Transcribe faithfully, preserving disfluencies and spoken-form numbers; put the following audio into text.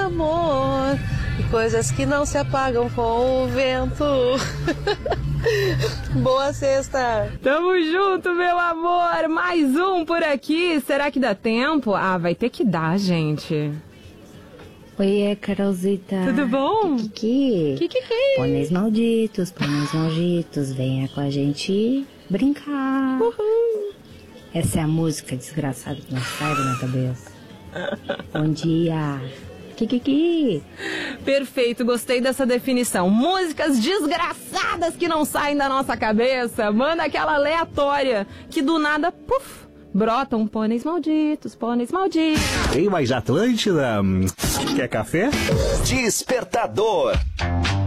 amor e coisas que não se apagam com o vento. Boa sexta! Tamo junto, meu amor! Mais um por aqui. Será que dá tempo? Ah, vai ter que dar, gente. Oiê, Carolzita. Tudo bom? Kiki. Kiki. Pôneis malditos, pôneis malditos, venha com a gente brincar. Uhul. Essa é a música desgraçada que não sai da minha cabeça. Bom dia. Kiki. Perfeito, gostei dessa definição. Músicas desgraçadas que não saem da nossa cabeça. Manda aquela aleatória que do nada, puf, brotam pôneis malditos, pôneis malditos. Tem mais Atlântida? Quer café? Despertador.